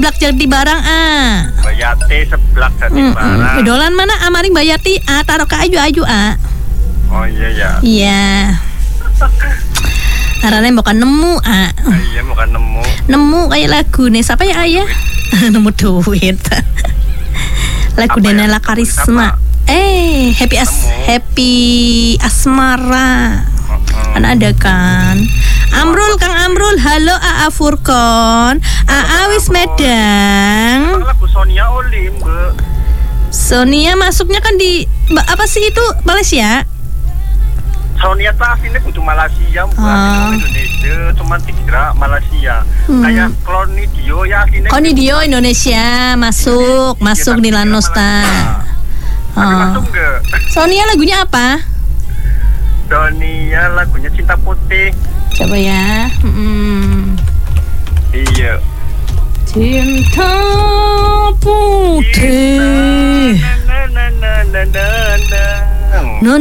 seblak Jati Barang Bayati seblak Jati Barang. Dolan mana maring Bayati taruh ke aju Oh iya ya. Iya. Arane bukan nemu Iya bukan nemu. Nemu kayak lagu nih siapa ya ayah? Nemu duit. Lagu Nela Karisma. Happy Asmara. Kan ada kan. Amrul Kang Amrul, halo Aa Furkon. Aa wis Medang. Lagu Sonia Olim, Bu. Sonia masuknya kan di apa sih itu Malaysia? Sonia tak aslinya kudu Malaysia, bukan Indonesia, cuma dikira Malaysia. Kayak Klonidio ya aslinya. Klonidio Indonesia masuk di Lanosta. Masuk enggak? Sonia lagunya apa? Sonia lagunya Cinta Putih. Coba ya. Iya. Cinta Putih. No.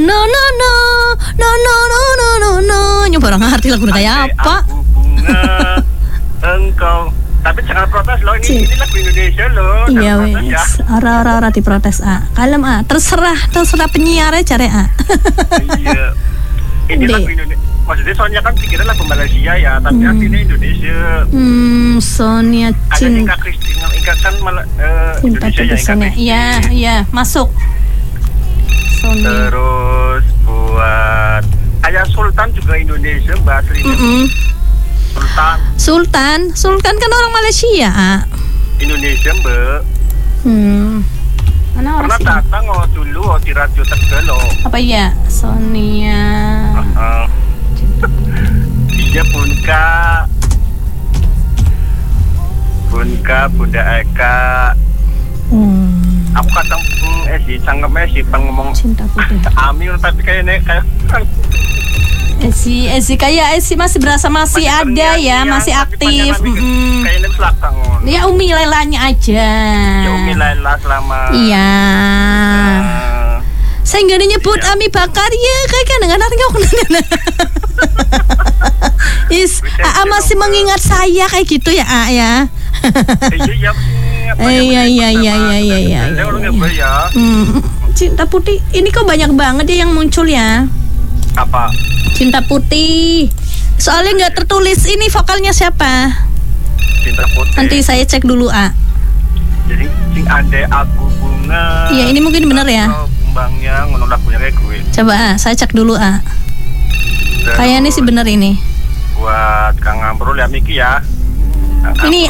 Nyoba orang ngerti lagu kayak apa? Bunga engkau. Tapi jangan protes loh, ini lagu Indonesia loh. Iya wes. Ora diprotes Kalem terserah penyiar aja cari Iya. Ini lagu Indonesia. Maksudnya Sonia kan pikirnya lagu Malaysia ya, tapi aslinya Indonesia. Sonia Cinta. Ika kan Indonesia ya. Sonia. Iya, masuk. Sonia. Terus buat kayak Sultan juga Indonesia bahasa aslinya. Sultan kan orang Malaysia. Indonesia, Mbak. Mana orang pernah datang dulu di Radio Tegal loh. Apa ya? Sonia. Iya Bunka Bunda Eka. Aku kadang cangkemnya ngomong Cinta Putih. Amil tapi kayaknya Esi kayak Esi masih berasa masih ada ya, masih aktif. Kayaknya belakang. Ya Umi Lailanya aja. Ya Umi Laila selama. Iya. Saya nggak nyebut Ami Bakar ya, kayak kadang-kadang nyok. Masih mengingat saya kayak gitu ya, ya. Iya. Cinta Putih ini kok banyak banget ya yang muncul ya. Apa? Cinta Putih. Soalnya nggak tertulis ini vokalnya siapa. Cinta Putih. Nanti saya cek dulu Jadi sing ande aku bunga. Iya ini mungkin benar ya. Kembangnya ngono lagunya kayak gue. Coba saya cek dulu kayaknya sih benar ini. Buat Kang Amrul ya Miki ya. Ini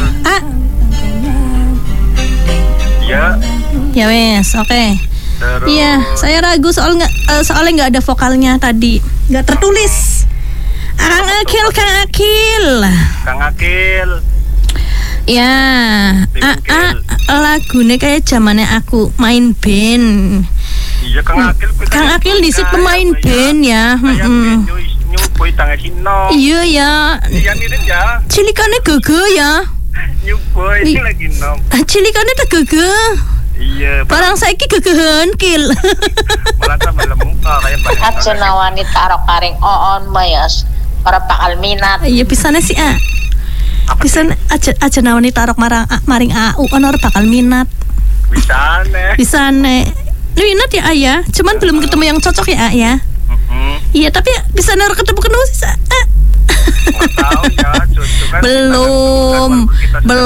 Iya. Ya wes, oke. Iya, saya ragu soalnya nggak ada vokalnya tadi, nggak tertulis. Kang Akil. Ya, lagunya kayak zamannya aku main band. Iya, Kang Akil di situ pemain band ya. Iya ya. Iya mirip ya. Cilikannya gege ya. New boy lagi nom. Cilikannya tak gege. Iya. Barang saiki gegehan kil. Malah tambah muka kayak banyak. Aja wanita arok karing oon mayas. Para bakal minat. Iya pisane sih Pisan aja wanita arok maring au ono bakal minat. Bisane. Minat ya ayah, cuman belum ketemu yang cocok ya ya. Iya tapi bisa naruh ketemu sih belum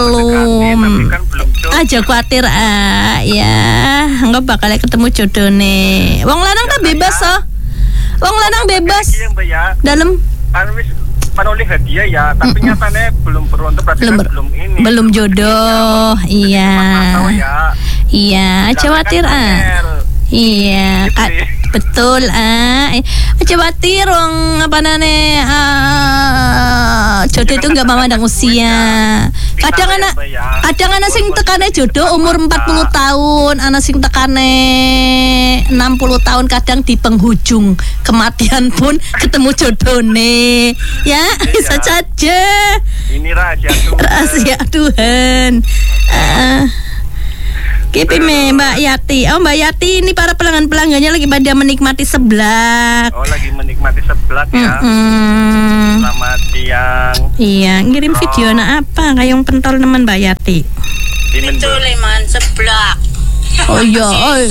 aja khawatir ya nggak bakal ketemu jodoh nih. Wong lanang tak bebas wong lanang bebas dalam oleh hadiah ya tapi nyatanya belum beruntung berarti belum jodoh. Iya khawatir iya betul khawatir wong apa nane jodoh itu nggak memandang usia. Kadang anak sing tekane jodoh umur 40 tahun, anak sing tekane 60 tahun, kadang di penghujung kematian pun ketemu jodohnya ya. Bisa saja ini rahasia Tuhan. Kipime Mbak Yati. Oh Mbak Yati, ini para pelanggan-pelanggannya lagi pada menikmati seblak. Oh lagi menikmati seblak ya. Selamat siang. Iya, ngirim video apa kayong pentol teman Mbak Yati. Itu leman seblak. Oh iya.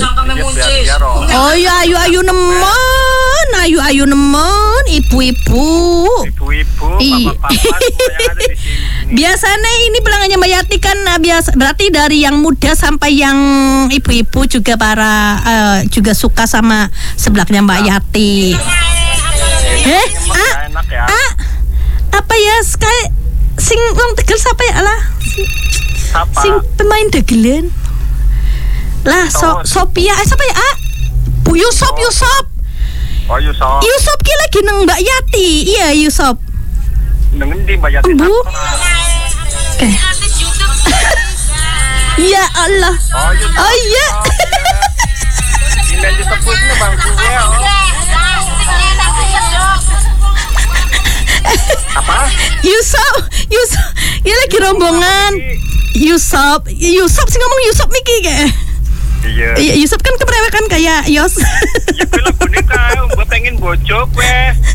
Oh iya, ayu nemen, ibu-ibu. Bapak-bapak semuanya ada di sini. Biasanya ini pelanggannya Mbak Yati kan biasa, berarti dari yang muda sampai yang ibu-ibu juga juga suka sama seblaknya Mbak Yati. Enak ya. Apa ya kayak sing wong Tegel siapa ya lah? Sing pemain Tegelan. Lah Sophia siapa ya? Bu Yusop. Oh Yusop. Yusop ki lagi nang Mbak Yati. Iya Yusop. Nang endi Mbak Yati? Bu. Ya Allah. Oh iya. Ini disebutnya Bang gue. Apa? Yusop. Ya lagi rombongan. Yusop sih ngomong Yusop Miki kayak. Iya. Yusuf kan keprewekan kayak Yos. Ya gue lagunya kau, gue pengen bojo gue.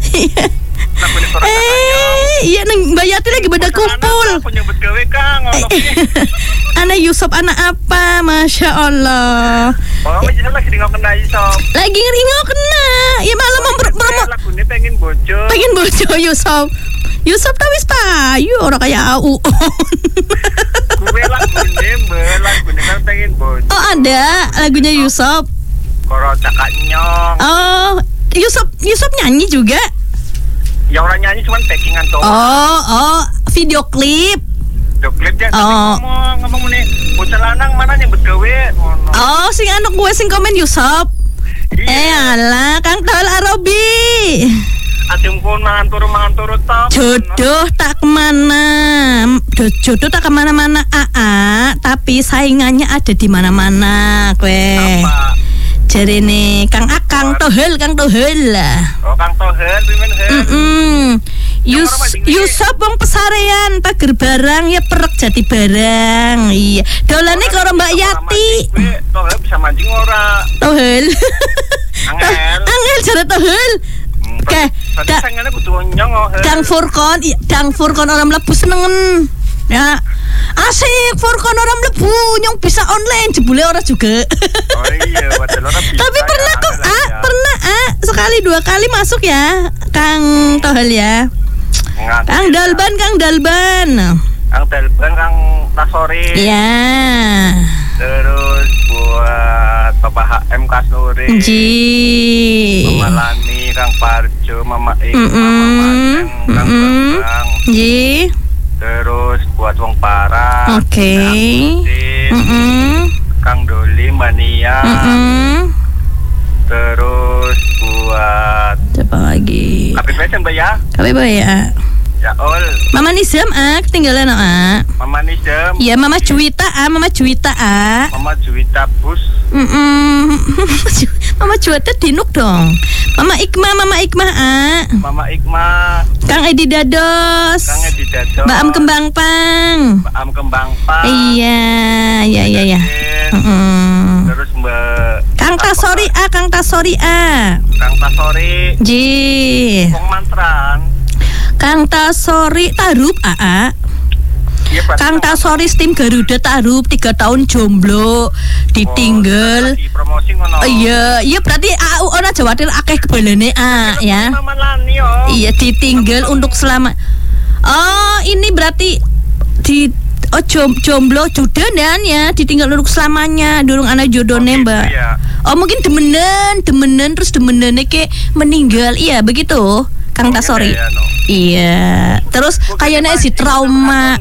Iya neng Mbak Yati lagi pada kumpul. Penyebut gawe kang. Anak Yusuf anak apa? Masya Allah. Oh, jadi lagi ngok kena Yusuf. Lagi ngok kena. Ya malah promo. Lagunya pengen bojo. Pengen bojo Yusuf. Yusuf tawis payu orang kayak au. Gue lagunya kan pengen bojo. Oh ada lagunya Yusuf. Koro cakak nyong. Oh Yusuf nyanyi juga. Ya orang nyanyi cuman packingan doang. Oh video klip. Video klip ya. Ngomong nih bocah lanang mana yang begawe. Oh sing anak gue sing komen Yusuf. Alah Kang Tol Arobi. Adem pun mangan turu top. Jodoh tak kemana-mana tapi saingannya ada di mana-mana kue. Jadi nih Kang Tohel. Oh Kang Tohel, pimen hel. Yusuf wong pesarean pager barang ya perek jati barang. Iya. Dolane karo Mbak Yati. Tohel bisa mancing ora? Tohel. Angel jare Tohel. Oke, Dang Furkon orang mlebu senengen. Ya. Asik Furkon orang mlebu nyong bisa online jebule ora juga. Oh iya, padahal ora bisa. Tapi pernah kok, pernah sekali 2 kali masuk ya, Kang Tohel ya. Kang Dalban. Kang Tasori. Iya. Terus buat Bapak HM Kasuri. Mama Lani, Kang Parjo, Mama Mama Mateng, Kang Bambang. Terus buat Wong Parah. Oke. Kang Doli, Mania. Terus buat siapa lagi? KPP Mbak ya? KPP ya. Ya ol. Mama Nizam ketinggalan Mama Nizam. Iya Mama Juwita Mama Juwita Bus. Mama Juwita dinuk dong. Mama Ikma Mama Ikma. Kang Edi Dados. Mbak Am Kembang Pang. Iya. Terus Mbak Kang Tasori Ji. Wong Mantran. Kang Tasori Tarup Iya, Kang Tasori tim Garuda Tarup 3 tahun jomblo ditinggal. Promosi ngono. Oh iya berarti ora jawatir akeh kebalane ya. Iya ditinggal untuk selama. Oh ini berarti jomblo jodohan ya ditinggal untuk selamanya durung anak jodohnya Mbak. Iya. Oh mungkin demenan terus demenannya kayak meninggal. Iya begitu Kang Tasori. Iya. Terus kayaknya si trauma.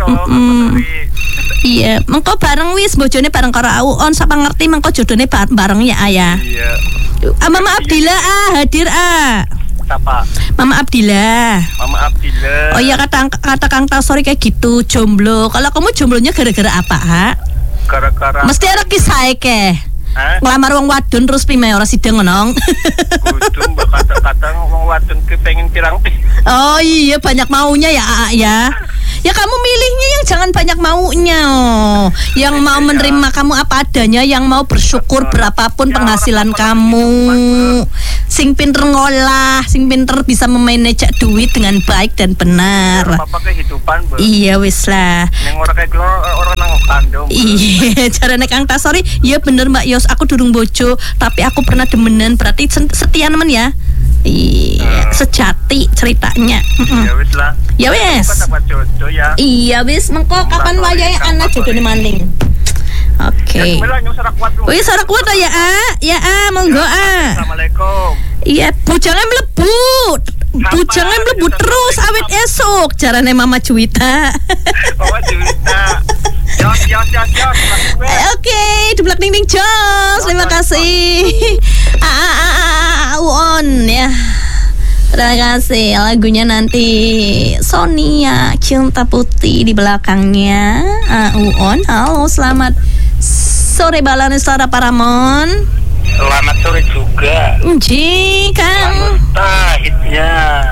Iya, mengko bareng wis bojone bareng karo on sapa ngerti mengko jodone bareng ya ayah. Iya. Mama Abdillah hadir Siapa? Mama Abdillah. Oh iya kata Kang Tasori kayak gitu jomblo. Kalau kamu jomblonya gara-gara apa Gara-gara mesti ada kisah ke. Ngelamar wong wadon terus pime ora sidang ngono. Kudu mbak kata-kata wong wadon ke pengen pirang. Oh iya banyak maunya ya. Ya kamu milihnya yang jangan banyak maunya. Yang mau menerima kamu apa adanya, yang mau bersyukur berapapun penghasilan kamu. Sing pinter ngolah, sing pinter bisa memanage duit dengan baik dan benar. Apa kehidupan, Bu? Iya wis lah. Ning ora kayak orang nang kandung. Iya, carane Kang Tasori. Iya bener Mbak Yos, aku durung bojo, tapi aku pernah demenan, berarti setia nemen ya. Iya, sejati ceritanya. Ya wis lah. Ya wis. Ya. Iya wis, mengko kapan wayahe ana jodone maning. Oke. Wis ora kuat ya, ya monggo Assalamualaikum. Iya, bujange mlebu. Bujange mlebu terus awit esuk, carane Mama Juwita. Mama Juwita. Jos. Oke, dublak ding jos. Terima kasih. Uon ya. Terima kasih. Lagunya nanti Sonia Cinta Putih di belakangnya. Uon. Halo, selamat sore Balane Suara Paramon. Selamat sore juga. Kang. Tahitnya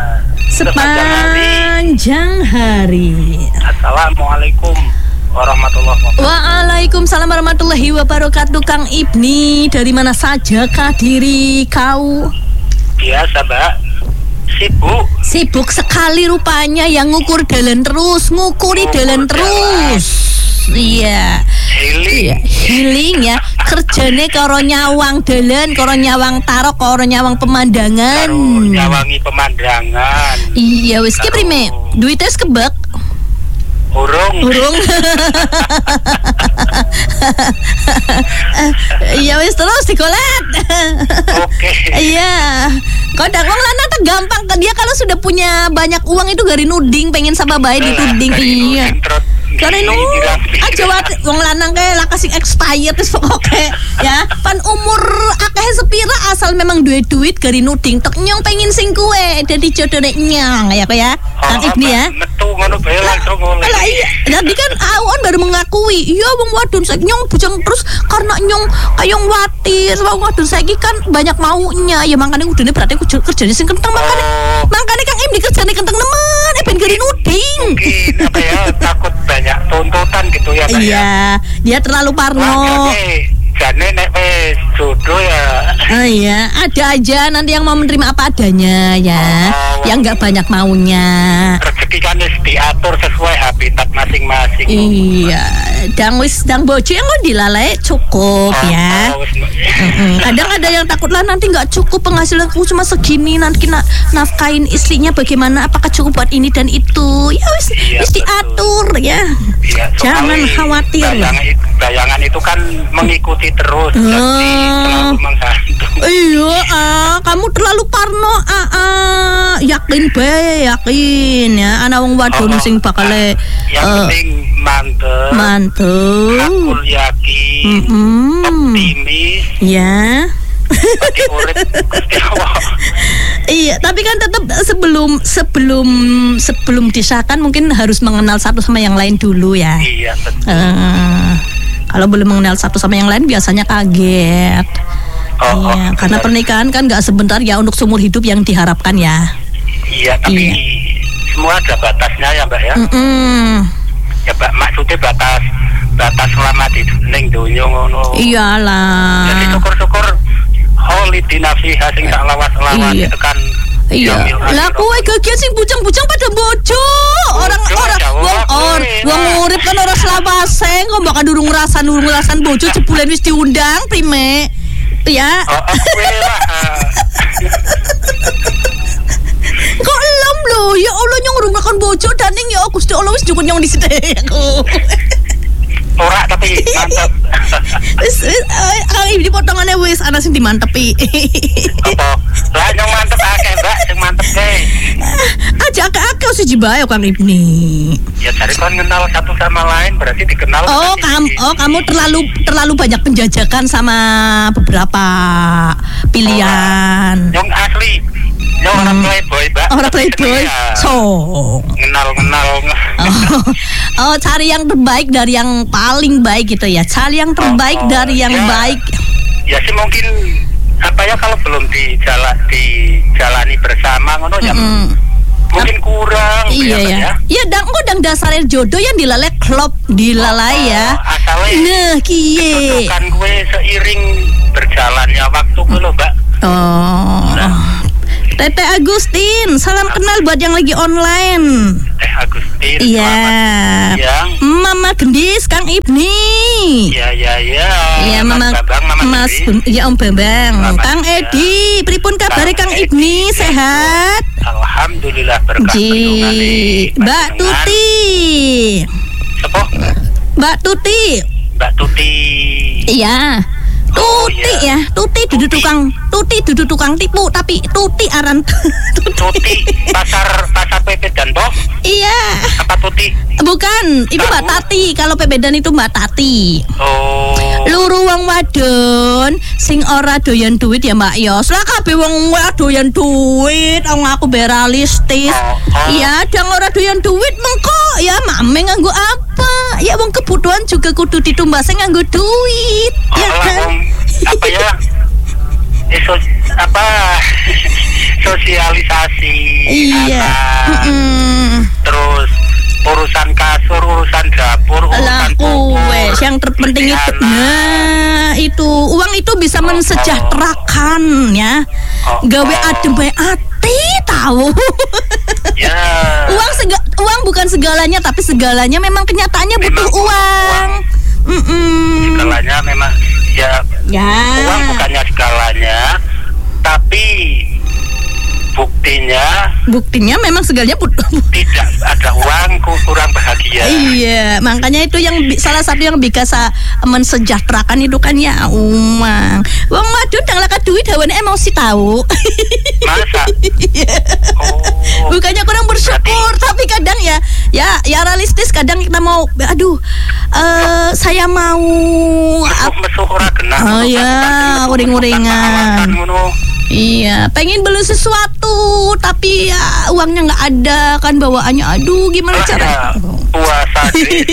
sepanjang hari. Assalamualaikum warahmatullahi wabarakatuh. Waalaikumsalam warahmatullahi wabarakatuh. Kang Ibni, dari mana saja kah diri kau? Biasa, Mbak. Sibuk sekali rupanya, yang ngukur dalan terus, ngukuri dalan terus. Iya. Healing ya. Kerjane karo nyawang dalan, karo nyawang tarok, karo nyawang pemandangan. Nyawangi pemandangan. Iya, wis ki prime. Duitnya kebak. Urung. Iya wis terus dikolet. Oke. Iya. Kodang wong lanang tuh gampang, dia kalau sudah punya banyak uang itu gari nuding, pengen sama bae dituding. Iya. Karena aja wong lanang kayak lah kasih expired terus pokoke ya. Pan umur akeh sepira asal memang duit gari nuding tek nyong pengen sing kuwe dadi jodone nyang ya kok ya. Kang Ibni ya. Metu ngono bae langsung oleh. Lah iya. Jadi kan Aon baru mengakui, iya wong wadon saiki nyong bujang terus karena nyong kayong watir, wong wadon saiki kan banyak maunya. Ya makane kudune berarti kerjane sing kenteng makane Kang Ibni kerjane kenteng nemen ben gari nuding. Mungkin apa ya, takut banyak tuntutan gitu ya, Pak. Iya, dia terlalu parno. Jane nek wis jodoh ya. Oh iya, ada aja nanti yang mau menerima apa adanya ya, yang nggak banyak maunya. Rezeki kan wis diatur sesuai habitat masing-masing. Iya, dang bojo yang mau dilalai cukup ya. Kadang ada yang takut lah nanti nggak cukup penghasilanku cuma segini, nanti nafkain istrinya bagaimana, apakah cukup buat ini dan itu. Ya wis diatur ya. Jangan khawatir. Bayangan itu kan mengikuti terus, jadi selalu menghantu. Iya, kamu terlalu parno. Yakin ya, anak wong wadon sing bakal yang penting mantep, aku yakin, optimis. Ya. Iya, tapi kan tetap sebelum disahkan mungkin harus mengenal satu sama yang lain dulu ya. Iya, betul. Kalau belum mengenal satu sama yang lain biasanya kaget. Iya, karena pernikahan kan nggak sebentar ya, untuk seumur hidup yang diharapkan ya. Iya, tapi semua ada batasnya ya, Mbak ya. Ya, Mbak, maksudnya batas selama di ning donya ngono. Iyalah. Jadi syukur-syukur holidina fiha sing tak lawas-lawas itu kan. Iya. Lah kowe gagian sing bujang-bujang pada bojo. Wong urip kan ora selawase, kok bakal durung ngerasan bojo jebulan wis diundang prime. Ya. Kok lem lho, ya Allah nyong ngrungakan bojo daning ya Gusti Allah wis cukup nyong di sini aku. Ora tapi mantep. Wis ini potongannya wis ana sing dimantepi. Apa? Lah nyong mantep akeh, Mbak, sing mantep kae. Aja akeh siji bae Kang Ibni. Ya cari kan kenal satu sama lain berarti dikenal. Kamu terlalu banyak penjajakan sama beberapa pilihan. Yang asli. Yang orang playboy, Mbak. Orang playboy. So. Kenal. Cari yang terbaik dari yang paling baik gitu ya. Cari yang terbaik dari yang baik. Ya sih mungkin apa ya, kalau belum dijalani bersama ngono ya. mungkin kurang. Iya ya. Iya dang dasarnya jodoh yang dilalek klop dilalai ya. Asalnya. Nah, kiye. Kan gue seiring berjalannya waktu gue loh, Mbak. Oh. Tete Agustin, salam kenal buat yang lagi online. Agustin. Iya. Mama Gendis, Kang Ibni. Iya. Iya, Mama Mas ya Om Bambang. Kang Edi, pripun kabare Kang Ibni? Sehat? Alhamdulillah berkah perlindungan. Mbak Tuti. Siapa? Mbak Tuti. Iya. Tuti ya, Tuti dudu tukang tipu, tapi Tuti aran. Tuti pasar PP dan Boh. Iya. Apa Tuti? Bukan, itu Mbak Tati. Kalau PP dan itu Mbak Tati. Oh. Luru wong wadon sing ora doyan duit ya Mbak Yos. Lah kabeh wong doyan duit, aku realistis. Iya, dang ora doyan duit mengko ya mame nganggo apa? Ya wong kebutuhan juga kudu ditumbase nganggo duit. Ya kan? Apa ya? Sosialisasi. Iya. Terus urusan kasur, urusan dapur, urusan wes yang terpenting itu. Nah, itu uang itu bisa mensejahterakan ya. Gawe adem bae ati tahu. Ya. Uang bukan segalanya, tapi segalanya memang kenyataannya butuh uang. Segalanya memang ya. Uang bukannya segalanya, tapi buktinya memang segalanya tidak ada uang kurang bahagia. Iya, makanya itu yang salah satu yang bisa mensejahterakan itu kan ya uang. Wong madun dang laka duit hawane emosi tahu. Masa? Bukannya kurang bersyukur, tapi kadang ya realistis kadang kita mau saya mau genah. Oh ya, uring-uringan. Iya, pengen beli sesuatu tapi ya uangnya nggak ada kan bawaannya. Aduh, gimana cara? Puasa sih.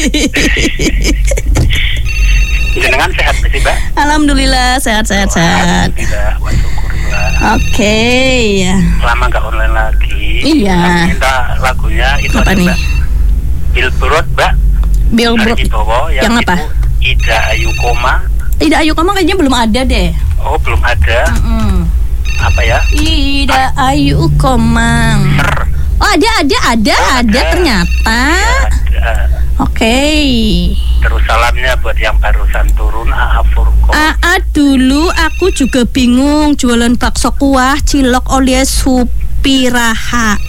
Jenengan sehat sih, Mbak? Alhamdulillah sehat. Alhamdulillah, syukurlah. Oke, ya. Lama nggak online lagi. Iya. Minta lagunya itu apa nih? Billboard, Mbak. Billboard. Yang apa? Ida Ayu Koma kayaknya belum ada deh. Oh, belum ada. Apa ya? Ida Ayu Komang. Oh, ada ternyata. Ada. Oke. Terus salamnya buat yang barusan turun Furko. Dulu aku juga bingung jualan bakso kuah cilok oleh Supiraha.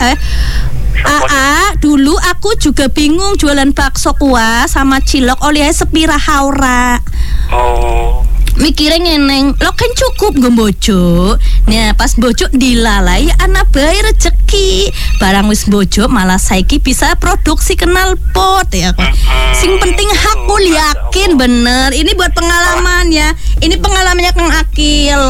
Dulu aku juga bingung jualan bakso kuah sama cilok oleh Sepiraha ora. Oh. Mikirnya ngeneng, lo kan cukup gue bojo. Nah pas bojo dilalai anak bayi rezeki. Barang wis bojo malah saiki bisa produksi knalpot ya. Sing penting aku yakin bener. Ini buat pengalaman ya. Ini pengalamannya Kang Akil.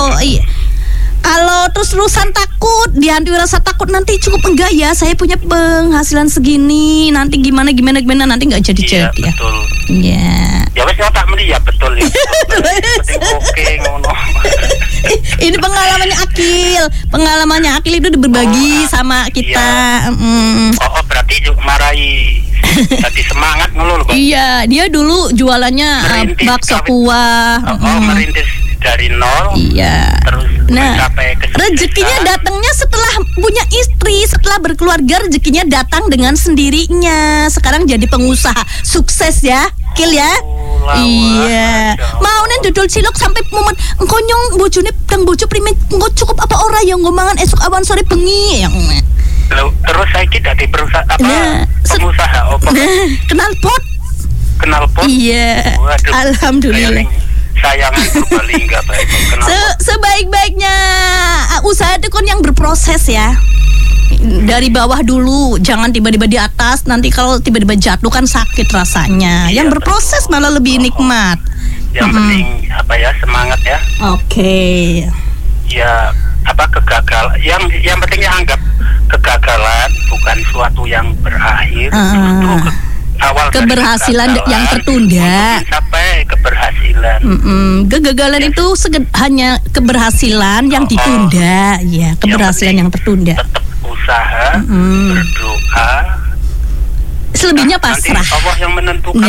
Kalau terus-terusan takut, dihantui rasa takut nanti cukup enggak ya, saya punya penghasilan segini, nanti gimana nanti nggak jadi ya. Betul. Iya. Ya wes tak meli ya betul ya. Oke ngono. Ini pengalamannya Akil itu berbagi sama kita. Iya. Berarti marahi jadi semangat ngono lho, Bang. Iya, dia dulu jualannya bakso kuah. Merintis dari nol. Iya. Terus mencapai rezekinya datangnya setelah punya istri, setelah berkeluarga rezekinya datang dengan sendirinya. Sekarang jadi pengusaha sukses ya, Kil ya. Iya. Mau nen dodol cilok sampai momen engko nyong bojone dang bojo primen engko cukup apa ora yang ngomangan esuk awan sore bengi yang. Terus saiki dadi perusahaan pengusaha apa? Knalpot. Iya. Waduh, alhamdulillah. Sayangan Purbalingga baik. Sebaik-baiknya usaha itu kan yang berproses ya. Dari bawah dulu, jangan tiba-tiba di atas. Nanti kalau tiba-tiba jatuh kan sakit rasanya. Yang berproses malah lebih nikmat. Yang penting apa ya, semangat ya. Oke. Ya kegagalan. Yang pentingnya anggap kegagalan bukan suatu yang berakhir. Justru awal keberhasilan yang tertunda sampai keberhasilan. Kegagalan itu hanya keberhasilan yang ditunda, ya keberhasilan yang tertunda. Tetap berusaha, berdoa. Selebihnya pasrah. Nanti Allah yang menentukan.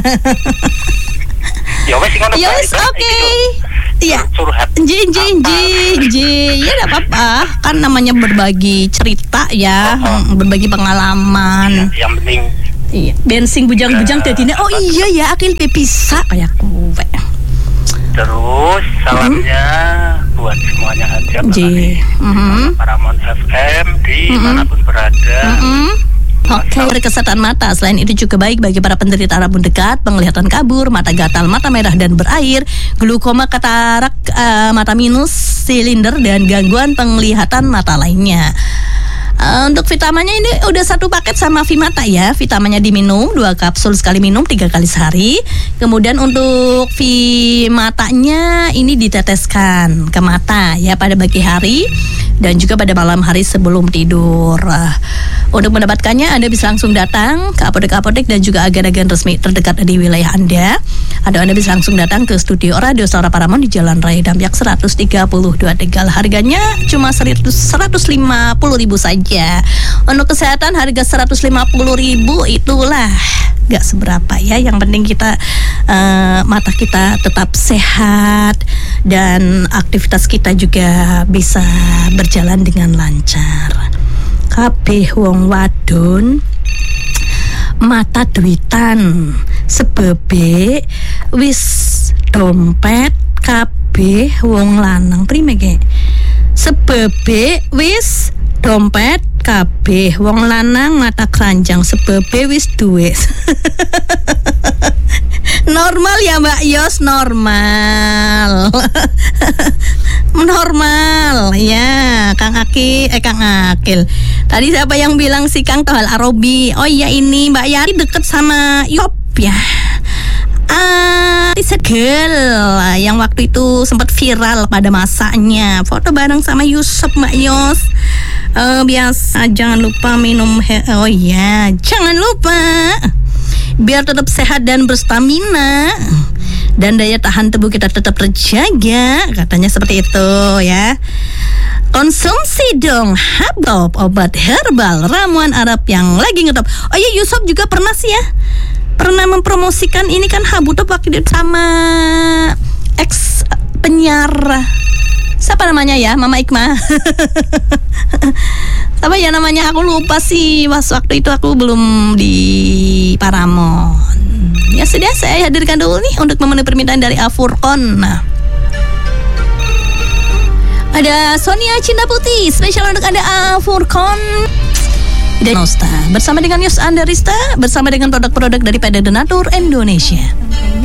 Ya wes ngono. Yes, oke. Iya. Curhat. Ji. Ya enggak apa-apa. Kan namanya berbagi cerita ya, berbagi pengalaman. Yang penting iya, bensin bujang-bujang dadine. Oh iya ya, akil bisa kayak kowe. Terus salamnya buat semuanya aja Paramount FM di manapun berada. Oke, dari kesehatan mata. Selain itu juga baik bagi para penderita rabun dekat, penglihatan kabur, mata gatal, mata merah dan berair, glaukoma, katarak, mata minus, silinder, dan gangguan penglihatan mata lainnya. Untuk vitaminnya ini udah satu paket sama Vimata ya. Vitaminnya diminum 2 kapsul sekali minum 3 kali sehari. Kemudian untuk Vimatanya ini diteteskan ke mata ya pada pagi hari dan juga pada malam hari sebelum tidur. Untuk mendapatkannya Anda bisa langsung datang ke apotek-apotek dan juga agen-agen resmi terdekat di wilayah Anda. Atau Anda bisa langsung datang ke studio Radio Suara Paramount di Jalan Raya Dampiak 132 Tegal. Harganya cuma 150.000 saja. Untuk kesehatan harga 150.000 itulah gak seberapa ya. Yang penting kita mata kita tetap sehat dan aktivitas kita juga bisa berjalan dengan lancar. Kabeh wong wadon mata duitan sebebe wis dompet kabeh wong lanang prime ge sebebe wis dompet kabeh wong lanang mata keranjang sebebe wis duwe. Normal ya Mbak Yos, normal. Normal ya Kang Akil. Tadi siapa yang bilang si Kang Tohal Arobi? Oh iya ini Mbak Yari deket sama Yop ya. Segel yang waktu itu sempat viral pada masanya, foto bareng sama Yusuf Mbak Yos. Biasa jangan lupa minum oh iya jangan lupa biar tetap sehat dan berstamina dan daya tahan tubuh kita tetap terjaga, katanya seperti itu ya. Konsumsi dong Habop, obat herbal ramuan Arab yang lagi ngetop. Oh iya Yusuf juga pernah sih ya, pernah mempromosikan ini kan Habutop waktu itu sama ex penyiar siapa namanya ya, Mama Ikma. Apa ya namanya, aku lupa sih. Waktu itu aku belum di Paramount. Ya sudah, saya hadirkan dulu nih untuk memenuhi permintaan dari Afurkon. Nah, ada Sonia Cinta Putih spesial untuk Anda Afurkon. Dan Nosta bersama dengan Yus Andarista bersama dengan produk-produk dari PT Donatur Indonesia.